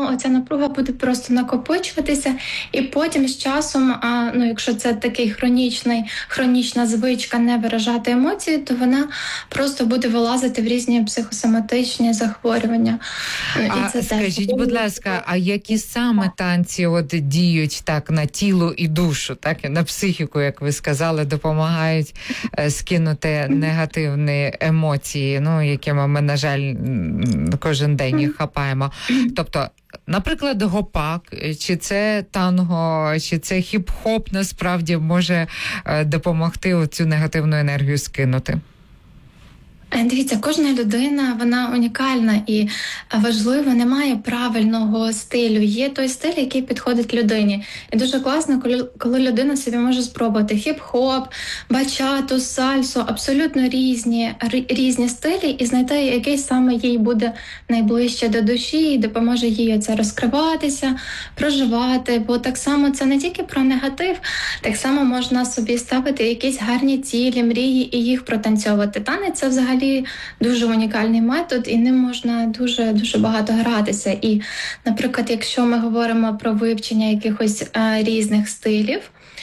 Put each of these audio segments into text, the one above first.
оця напруга буде просто накопичуватися, і потім з часом, якщо це такий хронічна звичка не виражати емоції, то вона просто буде вилазити в різні психосоматичні захворювання. Скажіть, будь ласка, а які саме танці діють так на тіло і душу, так і на психіку, як ви сказали, допомагають скинути негативні емоції, якими ми, на жаль, кожен день їх хапаємо. Тобто, наприклад, гопак, чи це танго, чи це хіп-хоп насправді може допомогти оцю негативну енергію скинути? Дивіться, кожна людина, вона унікальна і важливо, немає правильного стилю. Є той стиль, який підходить людині. І дуже класно, коли людина собі може спробувати хіп-хоп, бачату, сальсу, абсолютно різні стилі, і знайти, який саме їй буде найближче до душі, і допоможе їй це розкриватися, проживати. Бо так само це не тільки про негатив, так само можна собі ставити якісь гарні цілі, мрії і їх протанцьовувати. Танець – це взагалі дуже унікальний метод, і ним можна дуже багато гратися. І, наприклад, якщо ми говоримо про вивчення якихось різних стилів,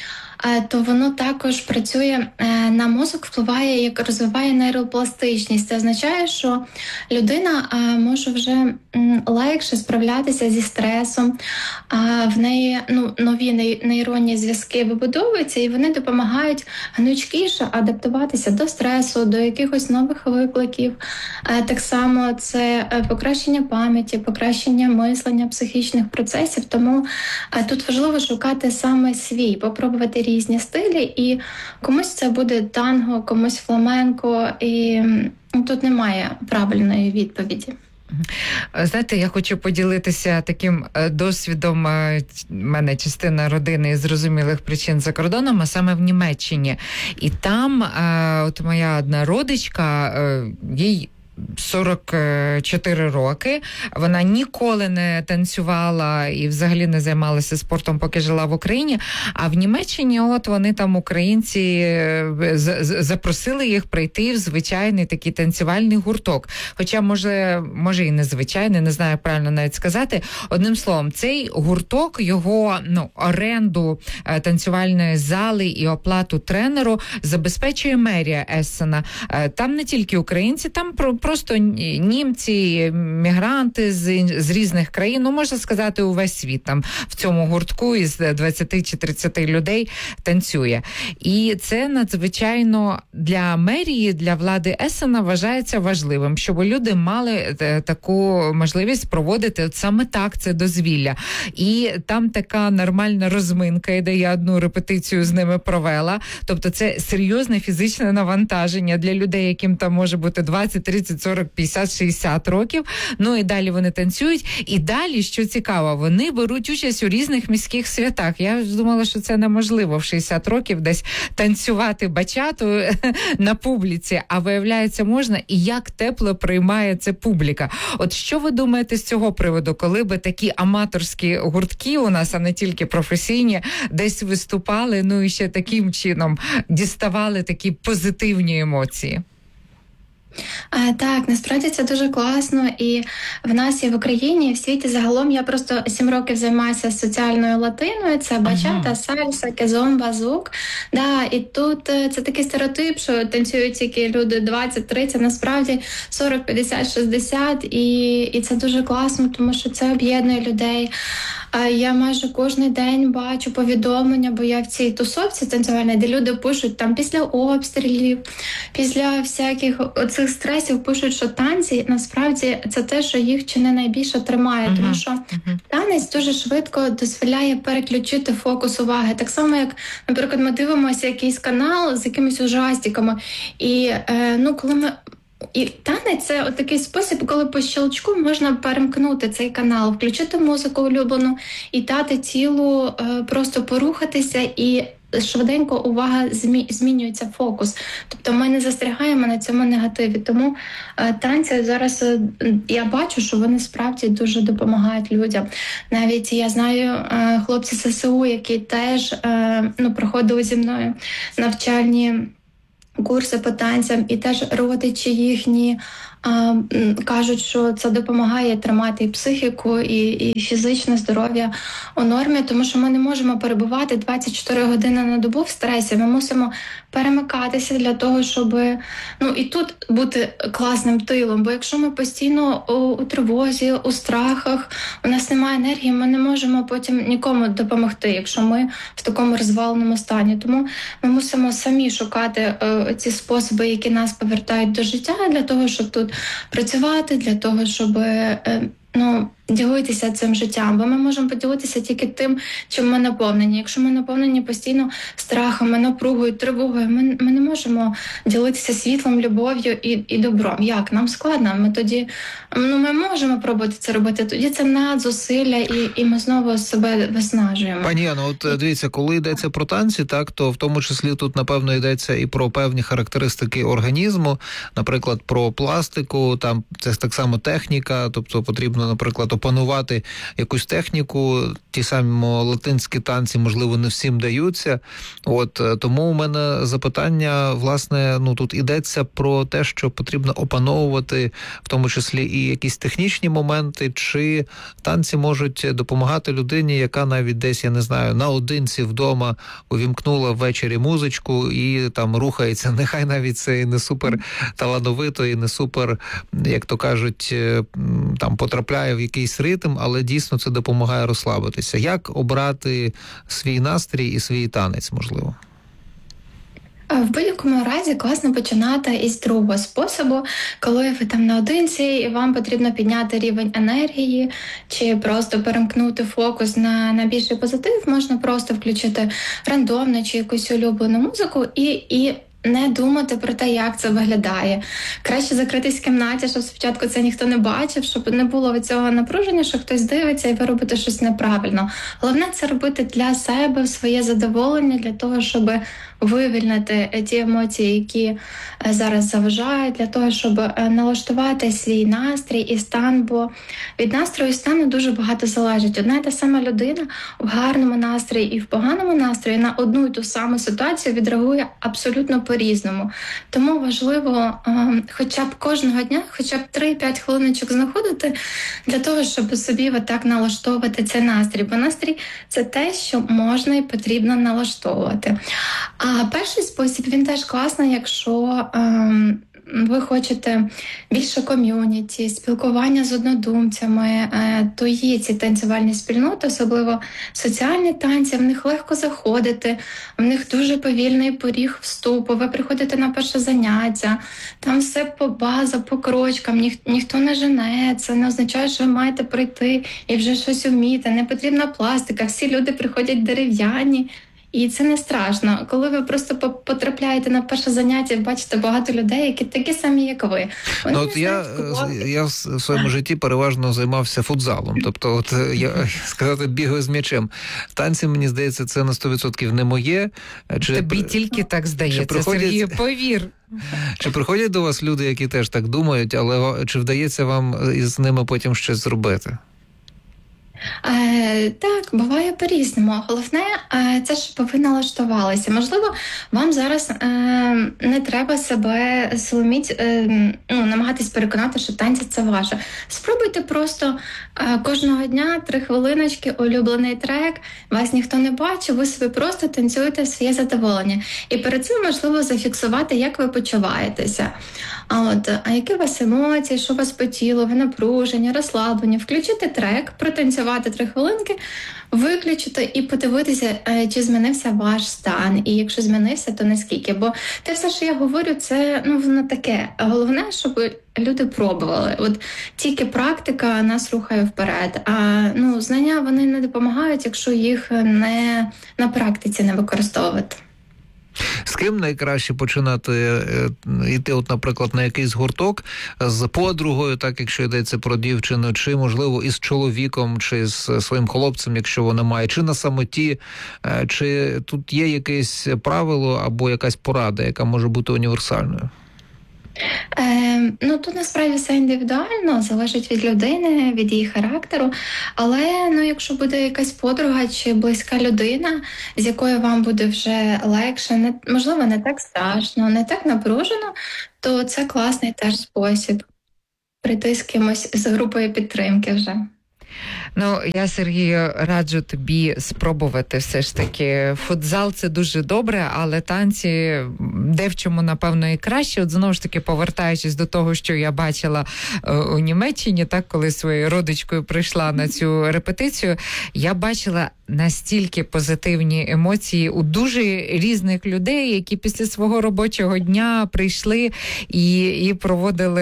то воно також працює на мозок, впливає, як розвиває нейропластичність. Це означає, що людина може вже легше справлятися зі стресом, в неї нові нейронні зв'язки вибудовуються, і вони допомагають гнучкіше адаптуватися до стресу, до якихось нових викликів. Так само це покращення пам'яті, покращення мислення, психічних процесів. Тому тут важливо шукати саме свій, попробувати різні стилі, і комусь це буде танго, комусь фламенко, і тут немає правильної відповіді. Знаєте, я хочу поділитися таким досвідом. У мене частина родини з зрозумілих причин за кордоном, а саме в Німеччині. І там от моя одна родичка, їй 44 роки. Вона ніколи не танцювала і взагалі не займалася спортом, поки жила в Україні. А в Німеччині вони там, українці, запросили їх прийти в звичайний такий танцювальний гурток. Хоча, може і незвичайний, не знаю, як правильно навіть сказати. Одним словом, цей гурток, його оренду танцювальної зали і оплату тренеру забезпечує мерія Ессена. Там не тільки українці, там просто німці, мігранти з різних країн, можна сказати, увесь світ там в цьому гуртку із 20 чи 30 людей танцює. І це надзвичайно для мерії, для влади Ессена вважається важливим, щоб люди мали таку можливість проводити саме так це дозвілля. І там така нормальна розминка іде, я одну репетицію з ними провела. Тобто це серйозне фізичне навантаження для людей, яким там може бути 20, 30, 40, 50, 60 років. І далі вони танцюють. І далі, що цікаво, вони беруть участь у різних міських святах. Я думала, що це неможливо в 60 років десь танцювати бачату на публіці, а виявляється, можна. І як тепло приймає це публіка. От що ви думаєте з цього приводу, коли би такі аматорські гуртки у нас, а не тільки професійні, десь виступали, і ще таким чином діставали такі позитивні емоції? Так, насправді це дуже класно, і в нас і в Україні, і в світі загалом я просто 7 років займаюся соціальною латиною, це бачата, сальса, кізомба, зук. І тут це такий стереотип, що танцюють тільки люди 20-30, насправді 40, 50, 60, і це дуже класно, тому що це об'єднує людей. Я майже кожен день бачу повідомлення, бо я в цій тусовці танцювальній, де люди пишуть там після обстрілів, після всяких оцих стресів пишуть, що танці насправді це те, що їх чи не найбільше тримає, тому що танець дуже швидко дозволяє переключити фокус уваги. Так само, як, наприклад, ми дивимося якийсь канал з якимись ужастиками, і коли ми... І танець – це такий спосіб, коли по щелчку можна перемкнути цей канал, включити музику улюблену і дати тілу просто порухатися, і швиденько увага змінюється, фокус. Тобто ми не застрягаємо на цьому негативі. Тому танці зараз, я бачу, що вони справді дуже допомагають людям. Навіть я знаю хлопці ССУ, які теж проходили зі мною навчальні курси по танцям, і теж родичі їхні кажуть, що це допомагає тримати і психіку, і фізичне здоров'я у нормі, тому що ми не можемо перебувати 24 години на добу в стресі. Ми мусимо перемикатися для того, щоб і тут бути класним тилом. Бо якщо ми постійно у тривозі, у страхах, у нас немає енергії, ми не можемо потім нікому допомогти, якщо ми в такому розваленому стані. Тому ми мусимо самі шукати ці способи, які нас повертають до життя, для того, щоб тут працювати, для того, щоб ділитися цим життям, бо ми можемо поділитися тільки тим, чим ми наповнені. Якщо ми наповнені постійно страхами, напругою, тривогою, ми не можемо ділитися світлом, любов'ю і добром. Як? Нам складно. Ми тоді ми можемо пробувати це робити. Тоді це надзусилля, і ми знову себе виснажуємо. Пані Яно, от дивіться, коли йдеться про танці, так, то в тому числі тут, напевно, йдеться і про певні характеристики організму, наприклад, про пластику, там це так само техніка, тобто потрібно, наприклад, опанувати якусь техніку, ті самі латинські танці, можливо, не всім даються. Тому у мене запитання, власне, тут йдеться про те, що потрібно опановувати, в тому числі і якісь технічні моменти, чи танці можуть допомагати людині, яка навіть десь, я не знаю, наодинці вдома увімкнула ввечері музичку і там рухається, нехай навіть це і не супер талановито, і не супер, як то кажуть, там потрапляє в якийсь ритм, але дійсно це допомагає розслабитися. Як обрати свій настрій і свій танець, можливо? В будь-якому разі класно починати із другого способу, коли ви там наодинці і вам потрібно підняти рівень енергії чи просто перемкнути фокус на більший позитив, можна просто включити рандомну чи якусь улюблену музику і не думати про те, як це виглядає. Краще закритись в кімнаті, щоб спочатку це ніхто не бачив, щоб не було цього напруження, що хтось дивиться і ви робите щось неправильно. Головне це робити для себе, в своє задоволення, для того, щоб вивільнити ті емоції, які зараз заважають, для того, щоб налаштувати свій настрій і стан, бо від настрою і стану дуже багато залежить. Одна і та сама людина в гарному настрої і в поганому настрої на одну і ту саму ситуацію відреагує абсолютно по-різному. Тому важливо хоча б кожного дня, хоча б 3-5 хвилиночок знаходити для того, щоб собі отак налаштовувати цей настрій. Бо настрій – це те, що можна і потрібно налаштовувати. А перший спосіб, він теж класний, якщо ви хочете більше ком'юніті, спілкування з однодумцями, то є ці танцювальні спільноти, особливо соціальні танці, в них легко заходити, в них дуже повільний поріг вступу, ви приходите на перше заняття, там все по база, по крочкам, ніхто не жене, це не означає, що ви маєте прийти і вже щось вміти, не потрібна пластика, всі люди приходять дерев'яні. І це не страшно. Коли ви просто потрапляєте на перше заняття, бачите багато людей, які такі самі, як ви. Я в своєму житті переважно займався футзалом. Тобто, бігаю з м'ячем. Танці, мені здається, це на 100% не моє. Тобі тільки так здається, Сергію, повір. Чи приходять до вас люди, які теж так думають, але чи вдається вам із ними потім щось зробити? Так, буває по-різному. Головне, це щоб ви налаштувалися. Можливо, вам зараз не треба себе силоміць намагатись переконати, що танці – це ваше. Спробуйте просто кожного дня 3 хвилиночки, улюблений трек, вас ніхто не бачить, ви собі просто танцюєте в своє задоволення. І перед цим можливо зафіксувати, як ви почуваєтеся. А які у вас емоції, що у вас по тілу, ви напружені, розслаблені. Включити трек, протанцювати 3 хвилинки, виключити і подивитися, чи змінився ваш стан. І якщо змінився, то наскільки. Бо те все, що я говорю, це воно таке. Головне, щоб люди пробували. От тільки практика нас рухає вперед. А знання, вони не допомагають, якщо їх не на практиці не використовувати. З ким найкраще починати йти, наприклад, на якийсь гурток? З подругою, так, якщо йдеться про дівчину, чи, можливо, із чоловіком, чи з своїм хлопцем, якщо вона має, чи на самоті, чи тут є якесь правило або якась порада, яка може бути універсальною? Тут насправді все індивідуально, залежить від людини, від її характеру, але якщо буде якась подруга чи близька людина, з якою вам буде вже легше, можливо, не так страшно, не так напружено, то це класний теж спосіб. прийти з кимось з групою підтримки вже. Ну, я, Сергію, раджу тобі спробувати все ж таки. Футзал – це дуже добре, але танці де в чому, напевно, і краще. От знову ж таки, повертаючись до того, що я бачила у Німеччині, так, коли своєю родичкою прийшла на цю репетицію, я бачила настільки позитивні емоції у дуже різних людей, які після свого робочого дня прийшли і проводили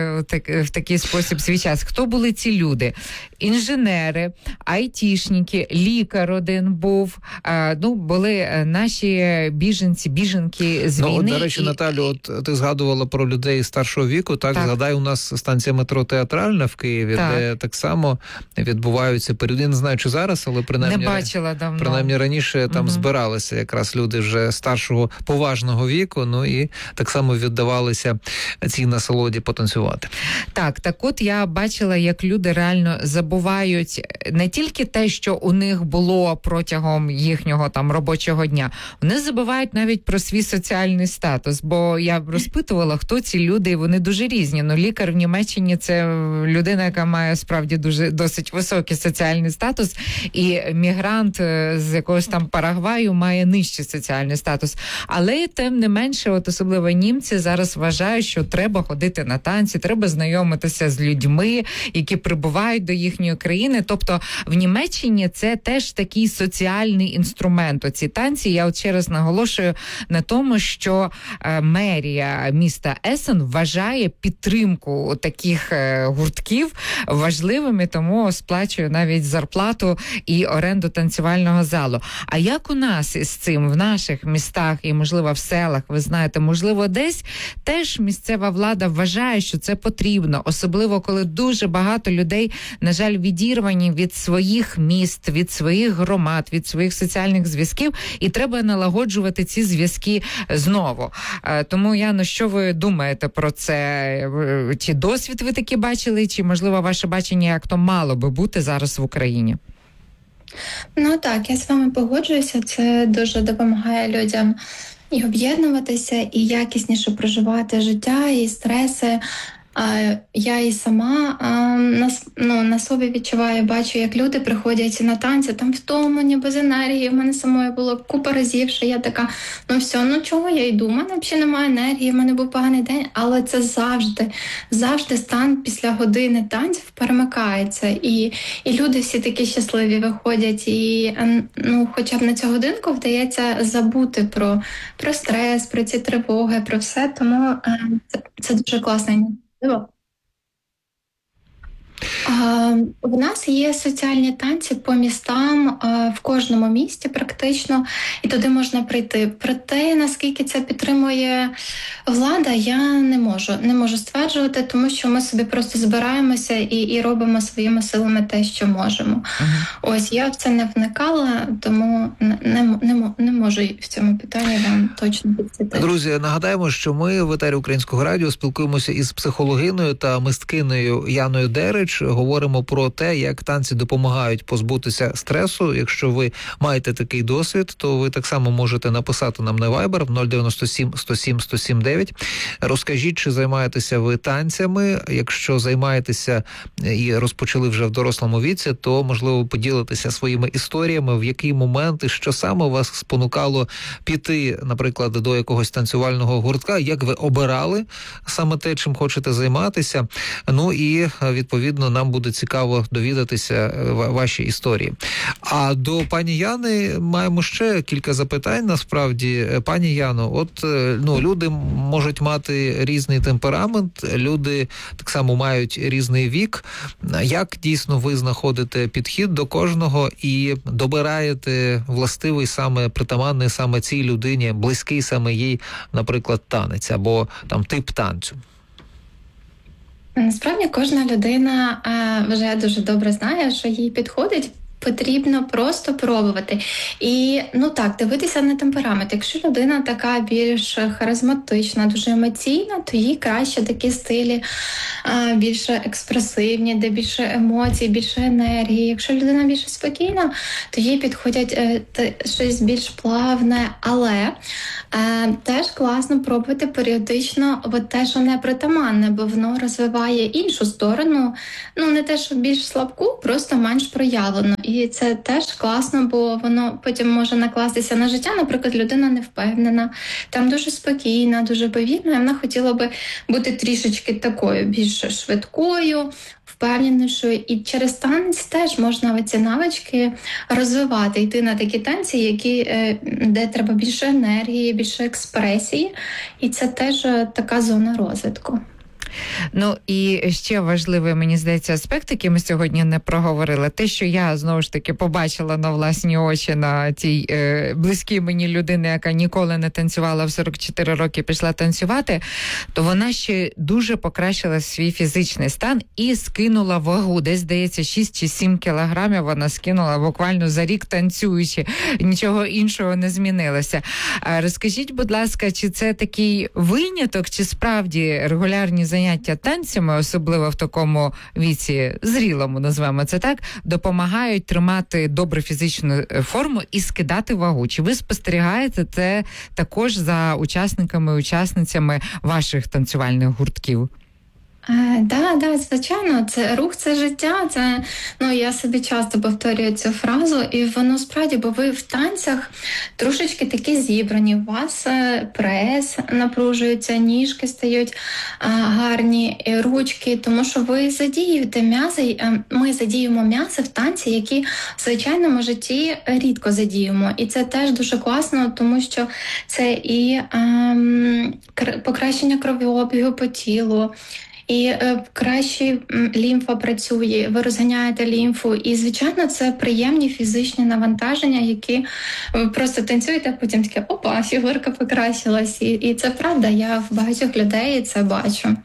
в такий спосіб свій час. Хто були ці люди? Інженери, айтішники, лікар один був, були наші біженки з війни. До речі, Наталю, от ти згадувала про людей старшого віку, так? Згадай, у нас станція метро Театральна в Києві, де так само відбуваються періоди. Я не знаю, чи зараз, але принаймні, не бачила давно. Принаймні раніше там збиралися якраз люди вже старшого поважного віку, ну і так само віддавалися цій насолоді потанцювати. Так от я бачила, як люди реально забувають не тільки те, що у них було протягом їхнього там робочого дня, вони забувають навіть про свій соціальний статус, бо я розпитувала, хто ці люди, і вони дуже різні. Ну, лікар в Німеччині – це людина, яка має справді досить високий соціальний статус, і мігрант з якогось там Парагваю має нижчий соціальний статус. Але, тим не менше, от особливо німці зараз вважають, що треба ходити на танці, треба знайомитися з людьми, які прибувають до їхньої країни. Тобто в Німеччині це теж такий соціальний інструмент. Оці танці, я от ще раз наголошую на тому, що мерія міста Есен вважає підтримку таких гуртків важливими, тому сплачує навіть зарплату і оренду танцювального залу. А як у нас із цим в наших містах і, можливо, в селах, ви знаєте, можливо, десь теж місцева влада вважає, що це потрібно, особливо коли дуже багато людей, на жаль, відірвані від своїх міст, від своїх громад, від своїх соціальних зв'язків, і треба налагоджувати ці зв'язки знову. Тому, Яно, що ви думаєте про це? Чи досвід ви таки бачили, чи, можливо, ваше бачення, як то мало би бути зараз в Україні? Ну так, я з вами погоджуюся, це дуже допомагає людям і об'єднуватися, і якісніше проживати життя, і стреси. Я і сама на собі відчуваю, бачу, як люди приходять на танці, там втомлені, без енергії. В мене самої було купа разів, що я така, чого я йду? У мене взагалі немає енергії, в мене був поганий день, але це завжди стан після години танців перемикається. І люди всі такі щасливі виходять, і хоча б на цю годинку вдається забути про стрес, про ці тривоги, про все, тому це дуже класно. У нас є соціальні танці по містам в кожному місті практично, і туди можна прийти. Проте, наскільки це підтримує влада, я не можу стверджувати, тому що ми собі просто збираємося і робимо своїми силами те, що можемо. Ось, я в це не вникала, тому не можу в цьому питанні вам точно підсвітити. Друзі, нагадаємо, що ми в етері Українського радіо спілкуємося із психологиною та мисткинею Яною Дерич. Говоримо про те, як танці допомагають позбутися стресу. Якщо ви маєте такий досвід, то ви так само можете написати нам на Viber 097 107 107 9. Розкажіть, чи займаєтеся ви танцями. Якщо займаєтеся і розпочали вже в дорослому віці, то, можливо, поділитися своїми історіями, в який момент і що саме вас спонукало піти, наприклад, до якогось танцювального гуртка, як ви обирали саме те, чим хочете займатися. Ну і, відповідно, нам буде цікаво довідатися ваші історії. А до пані Яни маємо ще кілька запитань, насправді. Пані Яно, люди можуть мати різний темперамент, люди так само мають різний вік. Як дійсно ви знаходите підхід до кожного і добираєте властивий саме, притаманний саме цій людині, близький саме їй, наприклад, танець або там тип танцю? Насправді кожна людина вже дуже добре знає, що їй підходить потрібно просто пробувати. І, дивитися на темперамент. Якщо людина така більш харизматична, дуже емоційна, то їй краще такі стилі більш експресивні, де більше емоцій, більше енергії. Якщо людина більш спокійна, то їй підходять щось більш плавне, але теж класно пробувати періодично те, що не притаманне, бо воно розвиває іншу сторону, не те, що більш слабку, просто менш проявлено. І це теж класно, бо воно потім може накластися на життя. Наприклад, людина не впевнена, там дуже спокійна, дуже повільна, і вона хотіла би бути трішечки такою, більш швидкою, впевненішою. І через танець теж можна ці навички розвивати, йти на такі танці, де треба більше енергії, більше експресії. І це теж така зона розвитку. Ну і ще важливий, мені здається, аспект, який ми сьогодні не проговорили, те, що я, знову ж таки, побачила на власні очі на тій близькій мені людини, яка ніколи не танцювала, в 44 роки пішла танцювати, то вона ще дуже покращила свій фізичний стан і скинула вагу. Десь, здається, 6 чи 7 кілограмів вона скинула буквально за рік танцюючи. Нічого іншого не змінилося. Розкажіть, будь ласка, чи це такий виняток, чи справді регулярні заняття танцями, особливо в такому віці, зрілому, назвемо це так, допомагають тримати добру фізичну форму і скидати вагу? Чи ви спостерігаєте це також за учасниками і учасницями ваших танцювальних гуртків? Да, звичайно, це рух, це життя. Це, я собі часто повторюю цю фразу, і воно справді, бо ви в танцях трошечки такі зібрані. У вас прес напружується, ніжки стають гарні, ручки, тому що ви задіюєте м'язи. Ми задіємо м'язи в танці, які в звичайному житті рідко задіємо. І це теж дуже класно, тому що це і покращення кровообігу по тілу, і краще лімфа працює, ви розганяєте лімфу. І, звичайно, це приємні фізичні навантаження, які ви просто танцюєте, а потім таке, опа, фігурка покращилась. І це правда, я в багатьох людей це бачу.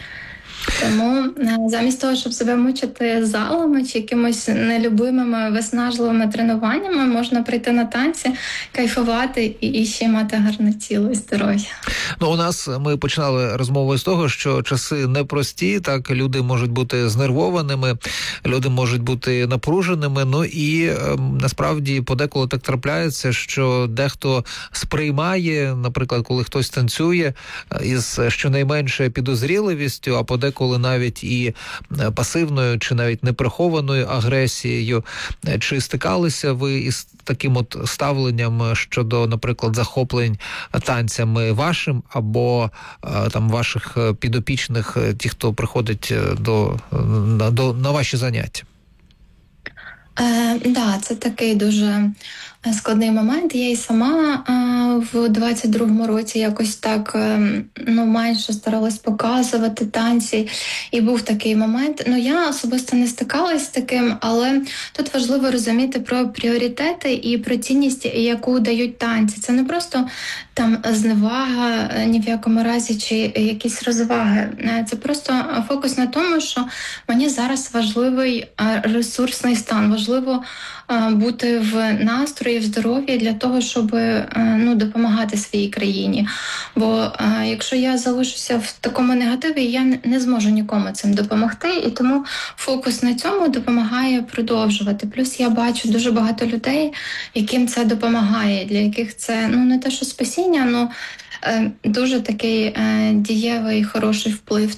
Тому замість того, щоб себе мучити залами чи якимось нелюбимими, виснажливими тренуваннями, можна прийти на танці, кайфувати і ще мати гарне тіло і здоров'я. У нас ми починали розмову з того, що часи непрості, так, люди можуть бути знервованими, люди можуть бути напруженими, і насправді подеколи так трапляється, що дехто сприймає, наприклад, коли хтось танцює із щонайменше підозріливістю, а подеколи навіть і пасивною чи навіть неприхованою агресією. Чи стикалися ви із таким от ставленням щодо, наприклад, захоплень танцями вашим або там ваших підопічних, ті, хто приходить на ваші заняття? Це такий дуже складний момент. Я і сама в 22-му році якось так менше старалась показувати танці, і був такий момент. Я особисто не стикалась з таким, але тут важливо розуміти про пріоритети і про цінність, яку дають танці. Це не просто там зневага ні в якому разі чи якісь розваги. Це просто фокус на тому, що мені зараз важливий ресурсний стан, важливо бути в настрої, в здоров'ї для того, щоб допомагати своїй країні. Бо якщо я залишуся в такому негативі, я не зможу нікому цим допомогти, і тому фокус на цьому допомагає продовжувати. Плюс я бачу дуже багато людей, яким це допомагає, для яких це не те, що спасіння, дуже такий дієвий, хороший вплив.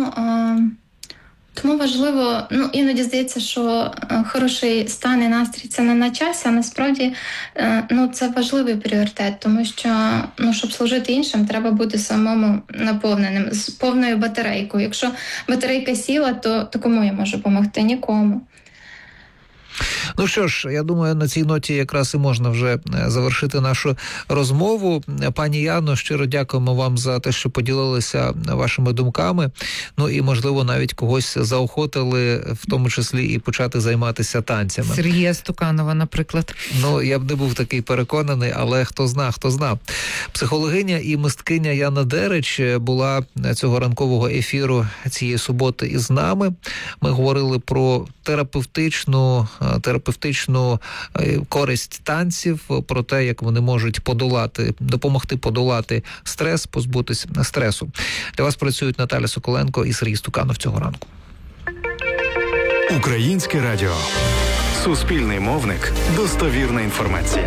Тому важливо, іноді здається, що хороший стан і настрій – це не на часі, а насправді це важливий пріоритет, тому що, щоб служити іншим, треба бути самому наповненим, з повною батарейкою. Якщо батарейка сіла, то кому я можу допомогти? Нікому. Що ж, я думаю, на цій ноті якраз і можна вже завершити нашу розмову. Пані Яно, щиро дякуємо вам за те, що поділилися вашими думками. І, можливо, навіть когось заохотили, в тому числі і почати займатися танцями. Сергія Стуканова, наприклад. Я б не був такий переконаний, але хто зна. Психологиня і мисткиня Яна Дерич була цього ранкового ефіру цієї суботи із нами. Ми говорили про терапевтичну терапевтичну користь танців, про те, як вони можуть допомогти подолати стрес, позбутися стресу. Для вас працюють Наталя Соколенко і Сергій Стуканов цього ранку. Українське радіо. Суспільний мовник. Достовірна інформація.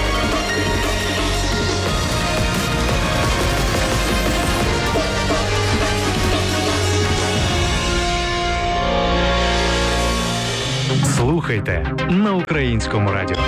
Слухайте на Українському радіо.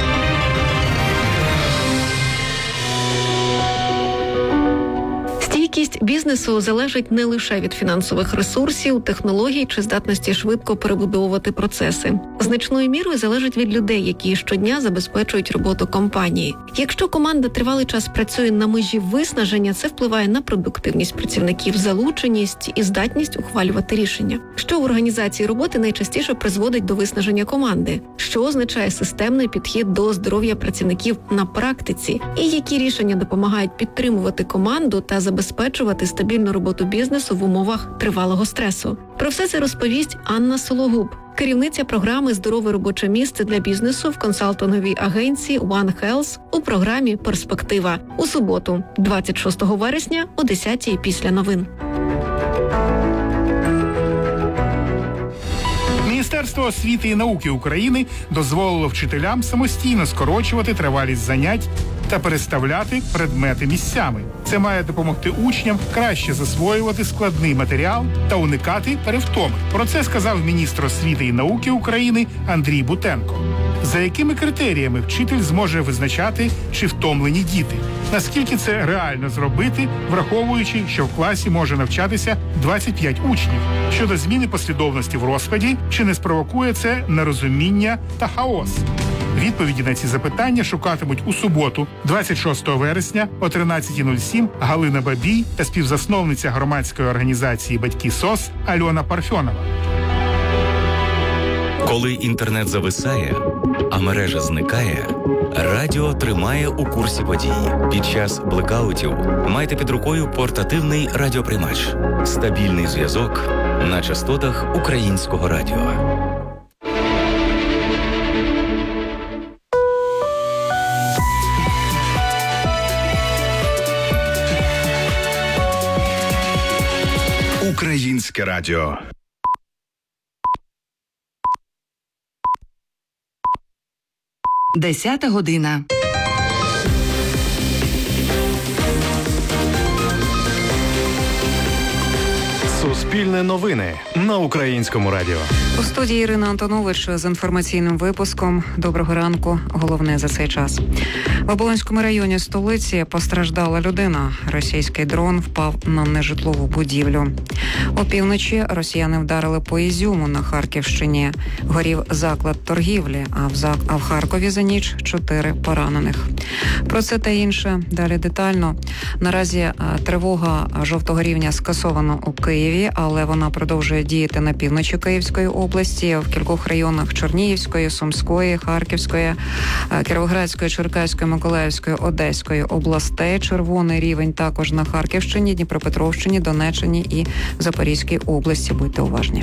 Стійкість бізнесу залежить не лише від фінансових ресурсів, технологій чи здатності швидко перебудовувати процеси. Значною мірою залежить від людей, які щодня забезпечують роботу компанії. Якщо команда тривалий час працює на межі виснаження, це впливає на продуктивність працівників, залученість і здатність ухвалювати рішення. Що в організації роботи найчастіше призводить до виснаження команди? Що означає системний підхід до здоров'я працівників на практиці? І які рішення допомагають підтримувати команду та забезпечувати стабільну роботу бізнесу в умовах тривалого стресу? Про все це розповість Анна Сологуб, керівниця програми «Здорове робоче місце для бізнесу» в консалтинговій агенції One Health у програмі «Перспектива» у суботу, 26 вересня о 10-й після новин. Міністерство освіти і науки України дозволило вчителям самостійно скорочувати тривалість занять та переставляти предмети місцями. Це має допомогти учням краще засвоювати складний матеріал та уникати перевтоми. Про це сказав міністр освіти і науки України Андрій Бутенко. За якими критеріями вчитель зможе визначати, чи втомлені діти? Наскільки це реально зробити, враховуючи, що в класі може навчатися 25 учнів? Щодо зміни послідовності в розкладі, чи не спровокує це нерозуміння та хаос? Відповіді на ці запитання шукатимуть у суботу, 26 вересня о 13:07 Галина Бабій та співзасновниця громадської організації «Батьки СОС» Альона Парфьонова. Коли інтернет зависає, а мережа зникає, радіо тримає у курсі подій. Під час блекаутів майте під рукою портативний радіоприймач. Стабільний зв'язок на частотах Українського радіо. Українське радіо. 10 година. Суспільне новини на Українському радіо. У студії Ірина Антонович з інформаційним випуском. Доброго ранку. Головне за цей час. В Оболонському районі столиці постраждала людина. Російський дрон впав на нежитлову будівлю. Опівночі росіяни вдарили по Ізюму на Харківщині. Горів заклад торгівлі, а в Харкові за ніч 4 поранених. Про це та інше далі детально. Наразі тривога жовтого рівня скасована у Києві, але вона продовжує діяти на півночі Київської області, в кількох районах Чернігівської, Сумської, Харківської, Кіровоградської, Черкаської, Миколаївської, Одеської областей. Червоний рівень також на Харківщині, Дніпропетровщині, Донеччині і Запорізькій області. Будьте уважні.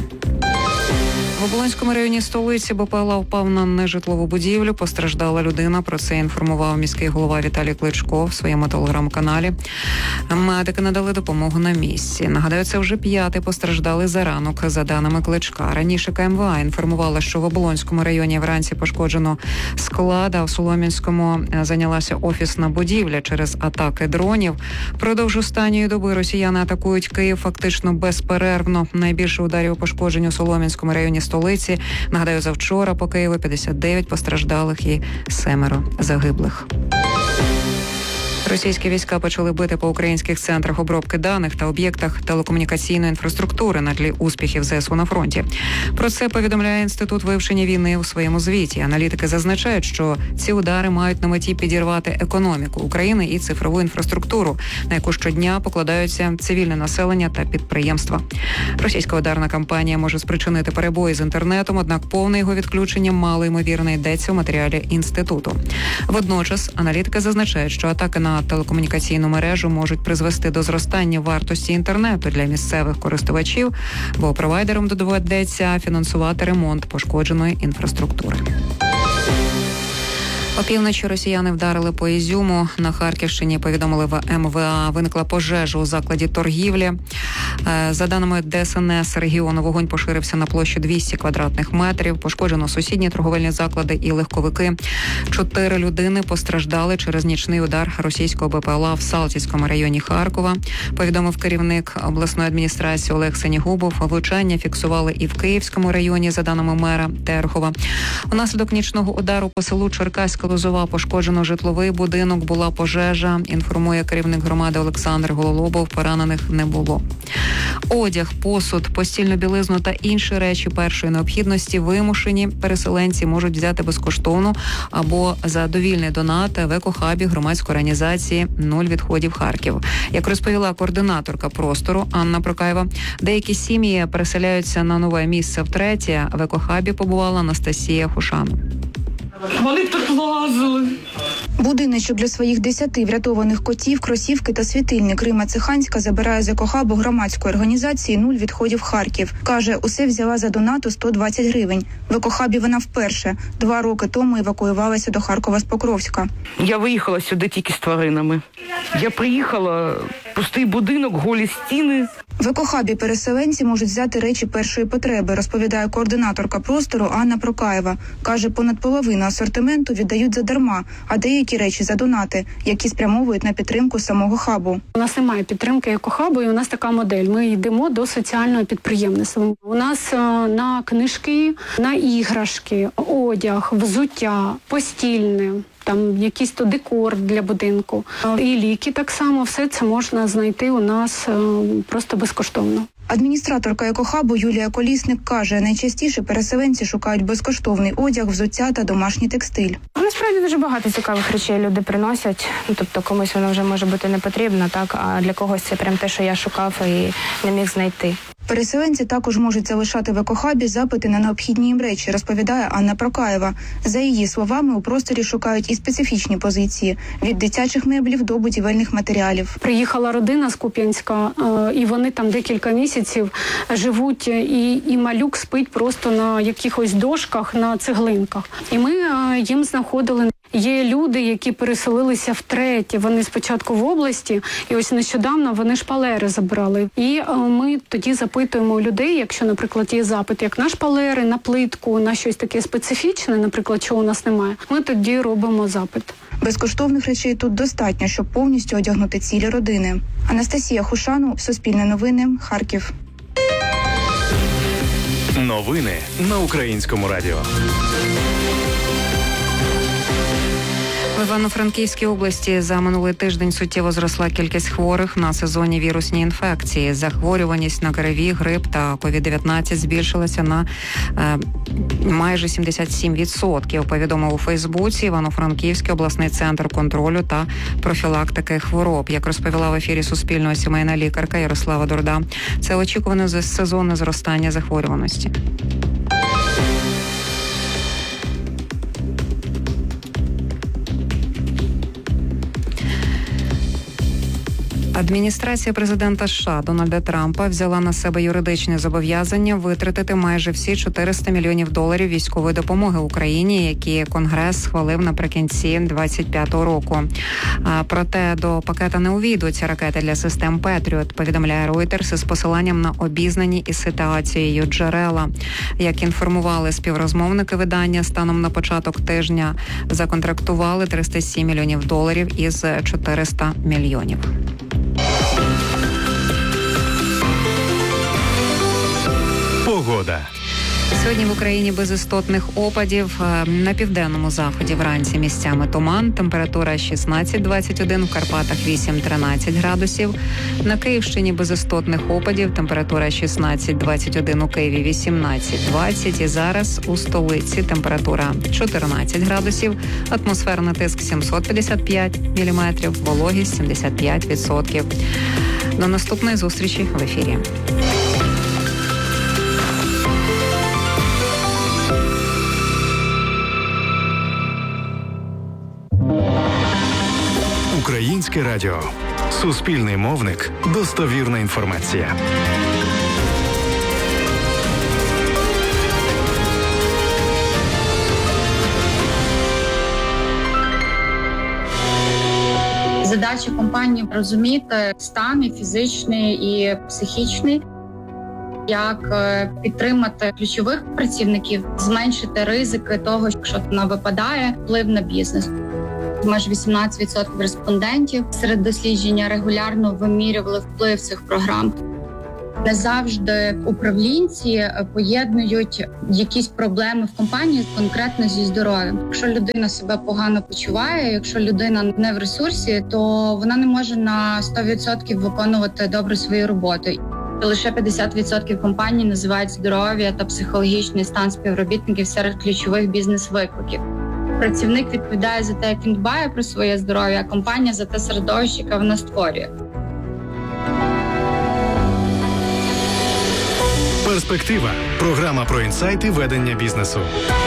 В Оболонському районі столиці БПЛА впав на нежитлову будівлю. Постраждала людина. Про це інформував міський голова Віталій Кличко в своєму телеграм-каналі. Медики надали допомогу на місці. Нагадаю, це вже 5-й постраждалий за ранок, за даними Кличка. Раніше КМВА інформувала, що в Оболонському районі вранці пошкоджено склад, а в Солом'янському зайнялася офісна будівля через атаки дронів. Впродовж останньої доби росіяни атакують Київ фактично безперервно. Найбільше ударів у пошкоджень у Солом'янському районі столиці. Нагадаю, завчора по Києву 59 постраждалих і 7 загиблих. Російські війська почали бити по українських центрах обробки даних та об'єктах телекомунікаційної інфраструктури на тлі успіхів ЗСУ на фронті. Про це повідомляє Інститут вивчення війни у своєму звіті. Аналітики зазначають, що ці удари мають на меті підірвати економіку України і цифрову інфраструктуру, на яку щодня покладаються цивільне населення та підприємства. Російська ударна кампанія може спричинити перебої з інтернетом, однак повне його відключення мало ймовірно йдеться у матеріалі інституту. Водночас аналітики зазначають, що атаки на на телекомунікаційну мережу можуть призвести до зростання вартості інтернету для місцевих користувачів, бо провайдерам доведеться фінансувати ремонт пошкодженої інфраструктури. Опівночі росіяни вдарили по Ізюму. На Харківщині повідомили в МВА. Виникла пожежа у закладі торгівлі. За даними ДСНС регіону, вогонь поширився на площу 200 квадратних метрів. Пошкоджено сусідні торговельні заклади і легковики. 4 людини постраждали через нічний удар російського БПЛА в Салтівському районі Харкова. Повідомив керівник обласної адміністрації Олег Сенігубов. Влучання фіксували і в Київському районі, за даними мера Терхова. Унаслідок нічного удару по селу Черкаська Лозова пошкоджено житловий будинок, була пожежа, інформує керівник громади Олександр Гололобов, поранених не було. Одяг, посуд, постільну білизну та інші речі першої необхідності вимушені переселенці можуть взяти безкоштовно або за довільний донат в екохабі громадської організації «Нуль відходів Харків». Як розповіла координаторка простору Анна Прокаєва, деякі сім'ї переселяються на нове місце втретє. В екохабі побувала Анастасія Хушан. Вони тут лазили. Будиночок для своїх 10 врятованих котів, кросівки та світильник Рима Циханська забирає з екохабу громадської організації «Нуль відходів Харків». Каже, усе взяла за донату 120 гривень. В екохабі вона вперше. 2 роки тому евакуювалася до Харкова з Покровська. Я виїхала сюди тільки з тваринами. Я приїхала, пустий будинок, голі стіни. В екохабі переселенці можуть взяти речі першої потреби, розповідає координаторка простору Анна Прокаєва. Каже, понад половину асортименту віддають задарма, а деякі речі за донати, які спрямовують на підтримку самого хабу. У нас немає підтримки екохабу, і у нас така модель. Ми йдемо до соціального підприємництва. У нас на книжки, на іграшки, одяг, взуття, постільне, там якийсь то декор для будинку. І ліки так само, все це можна знайти у нас просто безкоштовно. Адміністраторка екохабу Юлія Колісник каже, найчастіше переселенці шукають безкоштовний одяг, взуття та домашній текстиль. Насправді дуже багато цікавих речей люди приносять. Тобто комусь воно вже може бути не потрібно, так, а для когось це прям те, що я шукав і не міг знайти. Переселенці також можуть залишати в екохабі запити на необхідні їм речі, розповідає Анна Прокаєва. За її словами, у просторі шукають і специфічні позиції – від дитячих меблів до будівельних матеріалів. Приїхала родина з Куп'янська, і вони там декілька місяців живуть, і малюк спить просто на якихось дошках, на цеглинках. І ми їм знаходили. Є люди, які переселилися втретє. Вони спочатку в області, і ось нещодавно вони шпалери забрали. І ми тоді запитуємо у людей, якщо, наприклад, є запит, як на шпалери, на плитку, на щось таке специфічне, наприклад, чого у нас немає, ми тоді робимо запит. Безкоштовних речей тут достатньо, щоб повністю одягнути цілі родини. Анастасія Хушану, Суспільне новини, Харків. Новини на Українському радіо. В Івано-Франківській області за минулий тиждень суттєво зросла кількість хворих на сезонні вірусні інфекції. Захворюваність на ГРВІ, грип та COVID-19 збільшилася на майже 77%, повідомив у Фейсбуці Івано-Франківський обласний центр контролю та профілактики хвороб. Як розповіла в ефірі Суспільного сімейна лікарка Ярослава Дурда, це очікуване сезонне зростання захворюваності. Адміністрація президента США Дональда Трампа взяла на себе юридичне зобов'язання витратити майже всі $400 мільйонів військової допомоги Україні, які Конгрес схвалив наприкінці 25-го року. Проте до пакета не увійдуть ракети для систем Петріот, повідомляє Reuters із посиланням на обізнані із ситуацією джерела. Як інформували співрозмовники видання, станом на початок тижня законтрактували $307 мільйонів із $400 мільйонів. Погода. Сьогодні в Україні без істотних опадів. На південному заході вранці місцями туман. Температура 16-21, в Карпатах 8-13 градусів. На Київщині без істотних опадів. Температура 16-21, у Києві 18-20. І зараз у столиці температура 14 градусів. Атмосферний тиск 755 міліметрів, вологість 75%. До наступної зустрічі в ефірі. Українське Українське радіо. Суспільний мовник. Достовірна інформація. Задача компанії розуміти стан і фізичний, і психічний, як підтримати ключових працівників, зменшити ризики того, що вона випадає, вплив на бізнес. Майже 18% респондентів серед дослідження регулярно вимірювали вплив цих програм. Не завжди управлінці поєднують якісь проблеми в компанії конкретно зі здоров'ям. Якщо людина себе погано почуває, якщо людина не в ресурсі, то вона не може на 100% виконувати добре свою роботу. Лише 50% компаній називають здоров'я та психологічний стан співробітників серед ключових бізнес-викликів. Працівник відповідає за те, як він дбає про своє здоров'я, а компанія за те середовище, яке вона створює. Перспектива. Програма про інсайти ведення бізнесу.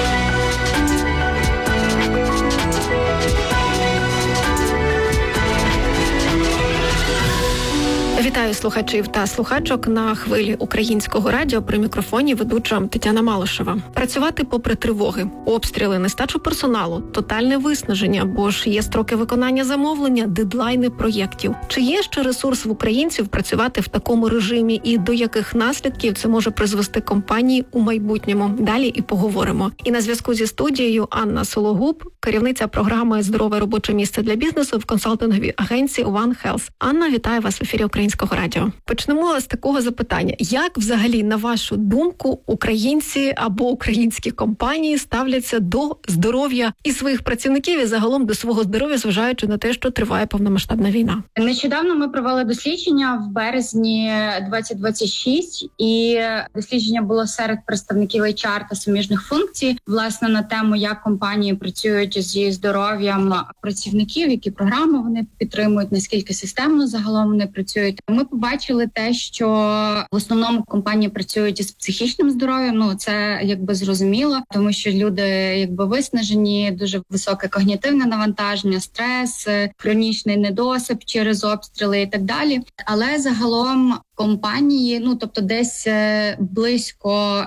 Вітаю слухачів та слухачок на хвилі Українського радіо. При мікрофоні ведуча Тетяна Малишева. Працювати попри тривоги, обстріли, нестачу персоналу, тотальне виснаження, бо ж є строки виконання замовлення, дедлайни проєктів. Чи є ще ресурс в українців працювати в такому режимі і до яких наслідків це може призвести компанії у майбутньому? Далі і поговоримо. І на зв'язку зі студією Анна Сологуб, керівниця програми «Здорове робоче місце для бізнесу» в консалтинговій агенції One Health. Анна, вітаю вас в ефірі Українського радіо. Почнемо з такого запитання. Як взагалі, на вашу думку, українці або українські компанії ставляться до здоров'я і своїх працівників, і загалом до свого здоров'я, зважаючи на те, що триває повномасштабна війна? Нещодавно ми провели дослідження в березні 2026, і дослідження було серед представників HR та суміжних функцій, власне, на тему, як компанії працюють зі здоров'ям працівників, які програми вони підтримують, наскільки системно загалом вони працюють. Ми побачили те, що в основному компанії працюють із психічним здоров'ям. Ну, це якби зрозуміло, тому що люди якби виснажені, дуже високе когнітивне навантаження, стрес, хронічний недосип через обстріли і так далі. Але загалом компанії, тобто десь близько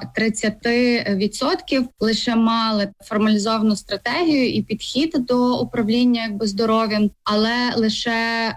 30% лише мали формалізовану стратегію і підхід до управління якби здоров'ям, але лише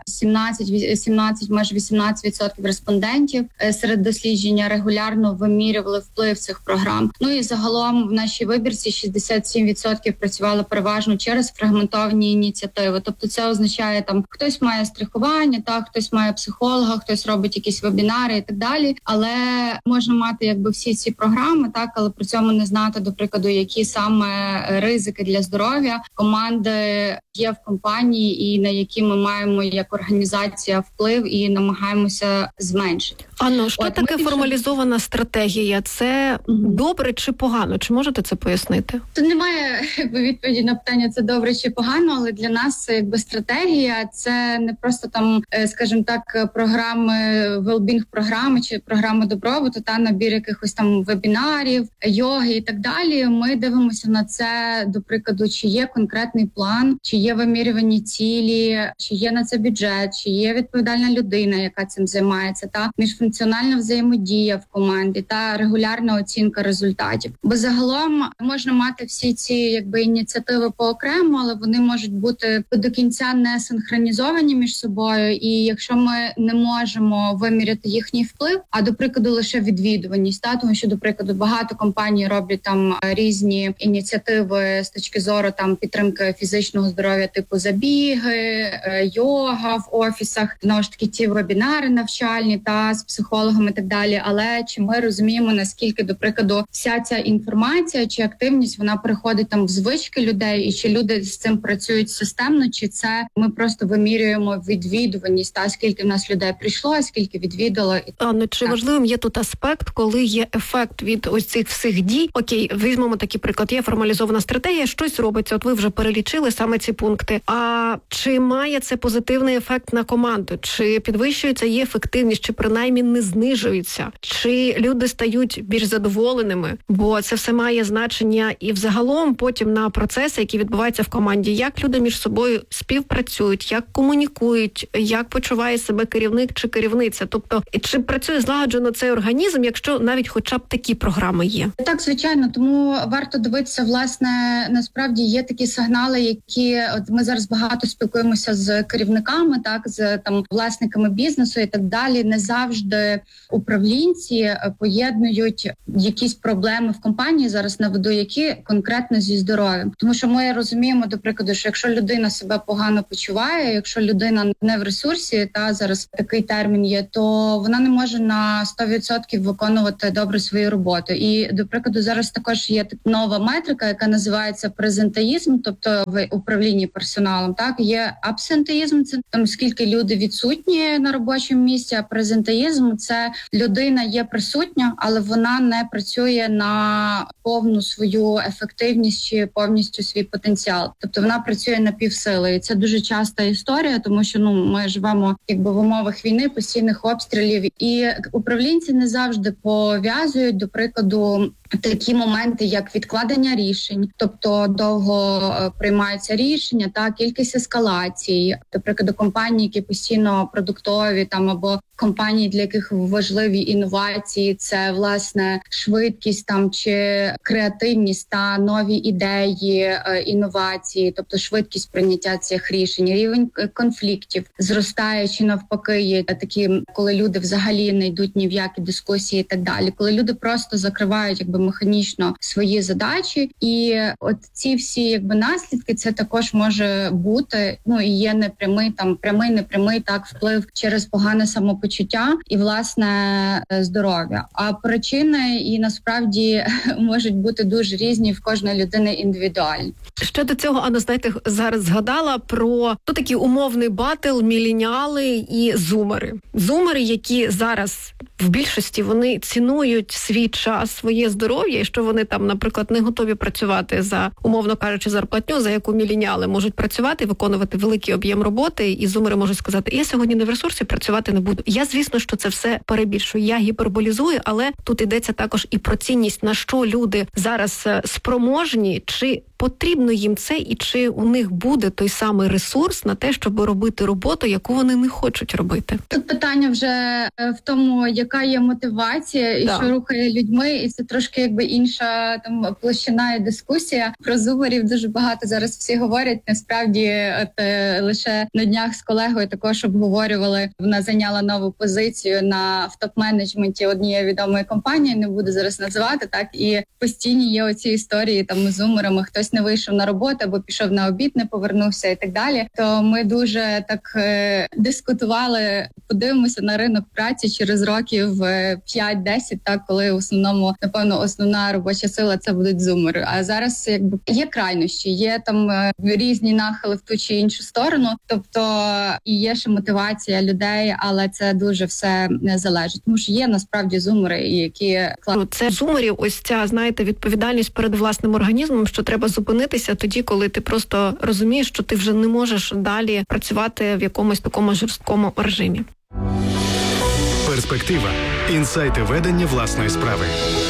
17, майже 18% респондентів серед дослідження регулярно вимірювали вплив цих програм. Ну і загалом в нашій вибірці 67% працювали переважно через фрагментовані ініціативи. Тобто це означає, там хтось має страхування, хтось має психолога, хтось робить якісь вебінари і так далі. Але можна мати якби всі ці програми, але при цьому не знати, до прикладу, які саме ризики для здоров'я команди є в компанії і на які ми маємо як організація вплив і намагаємося зменшити. Анно, що таке формалізована стратегія? Це добре чи погано? Чи можете це пояснити? Тут немає відповіді на питання, це добре чи погано, але для нас якби стратегія – це не просто там, скажімо так, програми, well-being програми чи програми добробуту, набір якихось там вебінарів, йоги і так далі. Ми дивимося на це, до прикладу, чи є конкретний план, чи є вимірювані цілі, чи є на це бюджет, чи є відповідальна людина, яка цим займається, міжфункціональна взаємодія в команді та регулярна оцінка результатів. Бо загалом можна мати всі ці якби ініціативи поокремо, але вони можуть бути до кінця не синхронізовані між собою. І якщо ми не можемо виміряти їхній вплив, а до прикладу лише відвідуваність, тому що, до прикладу, багато компаній роблять там різні ініціативи з точки зору там підтримки фізичного здоров'я, типу забіги, йога в офісах, знову ж таки ті вебінари навчальні з психологами і так далі. Але чи ми розуміємо, наскільки, до прикладу, вся ця інформація чи активність, вона переходить там в звички людей, і чи люди з цим працюють системно, чи це ми просто вимірюємо відвідуваність, скільки в нас людей прийшло, скільки відвідувань ідола. Анно, чи важливим є тут аспект, коли є ефект від ось цих всіх дій? Окей, візьмемо такий приклад. Є формалізована стратегія, щось робиться. От ви вже перелічили саме ці пункти. А чи має це позитивний ефект на команду? Чи підвищується її ефективність, чи принаймні не знижується? Чи люди стають більш задоволеними? Бо це все має значення і взагалом потім на процеси, які відбуваються в команді. Як люди між собою співпрацюють, як комунікують, як почуває себе керівник чи керівниця? Тобто, чи працює злагоджено цей організм, якщо навіть хоча б такі програми є? Так, звичайно, тому варто дивитися, власне, насправді є такі сигнали, які от ми зараз багато спілкуємося з керівниками, так, з там власниками бізнесу і так далі. Не завжди управлінці поєднують якісь проблеми в компанії, зараз наведу, які конкретно зі здоров'ям. Тому що ми розуміємо, до прикладу, що якщо людина себе погано почуває, якщо людина не в ресурсі, та зараз такий термін є, то вона не може на 100% виконувати добре свою роботу. І, до прикладу, зараз також є нова метрика, яка називається презентеїзм, тобто в управлінні персоналом. Так, є абсентеїзм, це там скільки люди відсутні на робочому місці, а презентеїзм – це людина є присутня, але вона не працює на повну свою ефективність чи повністю свій потенціал. Тобто вона працює на півсили. І це дуже часта історія, тому що ми живемо якби в умовах війни, постійних обстрілів, і управлінці не завжди пов'язують, до прикладу, такі моменти, як відкладення рішень, тобто довго приймаються рішення, та кількість ескалацій, до прикладу, компанії, які постійно продуктові, там або компанії, для яких важливі інновації, це власне швидкість там чи креативність та нові ідеї, інновації, тобто швидкість прийняття цих рішень, рівень конфліктів зростає чи навпаки є такі, коли люди взагалі не йдуть ні в які дискусії і так далі, коли люди просто закривають якби механічно свої задачі, і от ці всі якби наслідки, це також може бути, і є непрямий, там прямий, непрямий так вплив через погане самопочуття і власне здоров'я. А причини і насправді можуть бути дуже різні в кожної людини індивідуальні. Ще до цього, Анна, знаєте, зараз згадала про такий умовний батл міленіали і зумери. Зумери, які зараз в більшості вони цінують свій час, своє здоров'я, і що вони там, наприклад, не готові працювати за, умовно кажучи, зарплатню, за яку міленіали можуть працювати, виконувати великий об'єм роботи, і зумери можуть сказати, я сьогодні не в ресурсі, працювати не буду. Я, звісно, що це все перебільшую, я гіперболізую, але тут йдеться також і про цінність, на що люди зараз спроможні, чи потрібно їм це, і чи у них буде той самий ресурс на те, щоб робити роботу, яку вони не хочуть робити. Тут питання вже в тому, яка є мотивація і що рухає людьми, і це трошки якби інша там площина і дискусія. Про зумерів дуже багато зараз всі говорять. Насправді, лише на днях з колегою також обговорювали. Вона зайняла нову позицію в топ-менеджменті однієї відомої компанії, не буду зараз називати, так, і постійні є оці історії там з зумерами, хтось не вийшов на роботу або пішов на обід, не повернувся і так далі. То ми дуже так дискутували, подивимося на ринок праці через років 5-10, так, коли в основному, напевно, основна робоча сила це будуть зумери. А зараз якби є крайнощі, є там різні нахили в ту чи іншу сторону, тобто і є ще мотивація людей, але це дуже все не залежить, тому що є насправді зумери, які це зумерів, ось ця, знаєте, відповідальність перед власним організмом, що треба зупинитися тоді, коли ти просто розумієш, що ти вже не можеш далі працювати в якомусь такому жорсткому режимі. Перспектива. Інсайти ведення власної справи.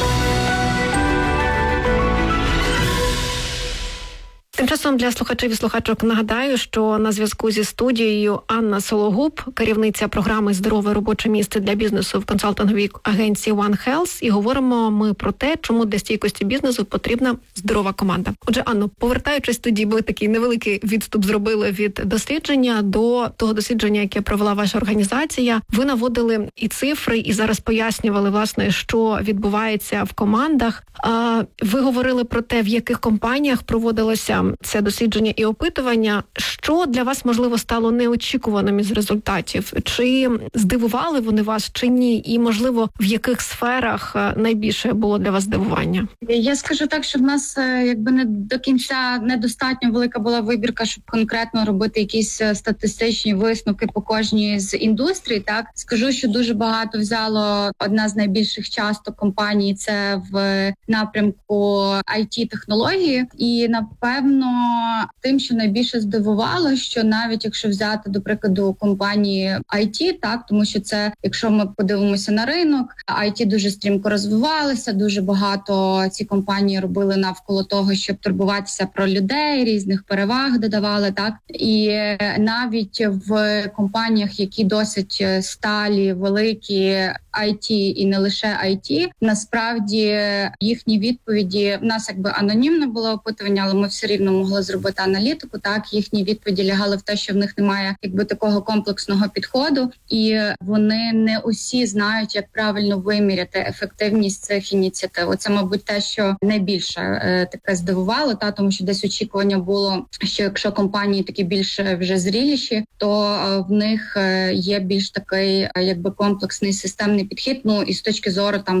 Тим часом для слухачів і слухачок нагадаю, що на зв'язку зі студією Анна Сологуб, керівниця програми «Здорове робоче місце для бізнесу» в консалтинговій агенції One Health, і говоримо ми про те, чому для стійкості бізнесу потрібна здорова команда. Отже, Анно, повертаючись тоді, ви такий невеликий відступ зробили від дослідження до того дослідження, яке провела ваша організація. Ви наводили і цифри, і зараз пояснювали, власне, що відбувається в командах. Ви говорили про те, в яких компаніях проводилося це дослідження і опитування. Що для вас, можливо, стало неочікуваним із результатів? Чи здивували вони вас, чи ні? І, можливо, в яких сферах найбільше було для вас здивування? Я скажу так, що в нас якби не до кінця недостатньо велика була вибірка, щоб конкретно робити якісь статистичні висновки по кожній з індустрій. Так скажу, що дуже багато взяло одна з найбільших часто компаній. Це в напрямку IT-технології, і напевно тим, що найбільше здивувало, що навіть якщо взяти до прикладу компанії IT, так тому що це, якщо ми подивимося на ринок, IT дуже стрімко розвивалося, дуже багато ці компанії робили навколо того, щоб турбуватися про людей, різних переваг додавали, так і навіть в компаніях, які досить сталі, великі, IT і не лише IT, насправді їхні відповіді, в нас якби анонімне було опитування, але ми все рівно могли зробити аналітику, так, їхні відповіді лягали в те, що в них немає якби такого комплексного підходу, і вони не усі знають, як правильно виміряти ефективність цих ініціатив. Оце, мабуть, те, що найбільше таке здивувало, тому що десь очікування було, що якщо компанії такі більш вже зріліші, то в них є більш такий якби комплексний системний підхід. Ну і з точки зору там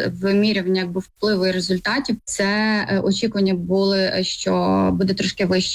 вимірювання якби впливу і результатів, це очікування були, що буде трошки вище.